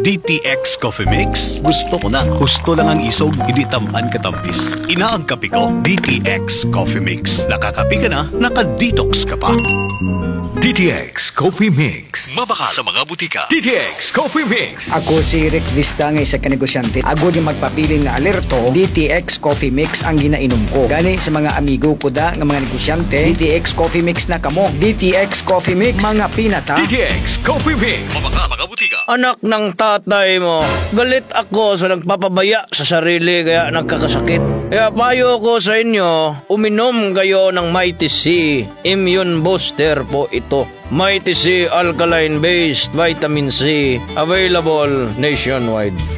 DTX Coffee Mix. Gusto ko na. Gusto lang ang isog, hindi tamaan katampis. Inaang kape ko, DTX Coffee Mix. Nakakape ka na, naka-detox ka pa. DTX Coffee Mix. Mabaka sa mga butika. DTX Coffee Mix. Ako si Rick Vista nga isa ka negosyante. Ako di magpapiling na alerto, DTX Coffee Mix ang ginainom ko. Gani sa mga amigo ko da nga mga negosyante, DTX Coffee Mix na kamo. DTX Coffee Mix, mga pinata. DTX Coffee Mix. Mabaka mga butika. Anak ng tatay mo, galit ako sa nagpapabaya sa sarili kaya nagkakasakit. Kaya payo ko sa inyo, uminom kayo ng Mighty C. Immune Booster po ito. Mighty C Alkaline Based Vitamin C. Available nationwide.